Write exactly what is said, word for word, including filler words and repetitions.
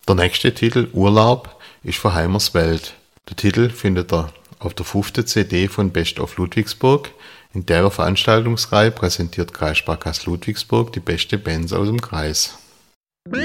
Der nächste Titel, Urlaub, ist von Heimerswelt. Der Titel findet ihr auf der fünften C D von Best of Ludwigsburg. In der Veranstaltungsreihe präsentiert Kreissparkasse Ludwigsburg die beste Bands aus dem Kreis.